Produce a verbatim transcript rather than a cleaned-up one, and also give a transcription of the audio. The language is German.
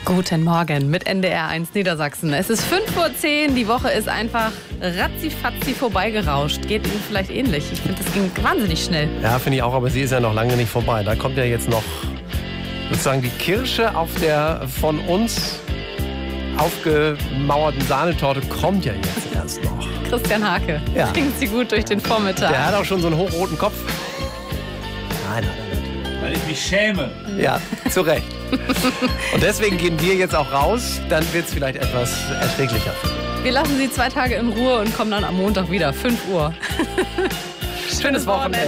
Guten Morgen mit N D R eins Niedersachsen. Es ist fünf Uhr zehn, die Woche ist einfach ratzifatzi vorbeigerauscht. Geht Ihnen vielleicht ähnlich? Ich finde, das ging wahnsinnig schnell. Ja, finde ich auch, aber sie ist ja noch lange nicht vorbei. Da kommt ja jetzt noch sozusagen die Kirsche auf der von uns aufgemauerten Sahnetorte kommt ja jetzt erst noch. Christian Hake, Ja. bringt Sie gut durch den Vormittag. Der hat auch schon so einen hochroten Kopf. Nein, nein, nein. Weil ich mich schäme. Ja, zu Recht. Und deswegen gehen wir jetzt auch raus. Dann wird es vielleicht etwas erträglicher. Wir lassen Sie zwei Tage in Ruhe und kommen dann am Montag wieder, fünf Uhr. Schönes Wochenende.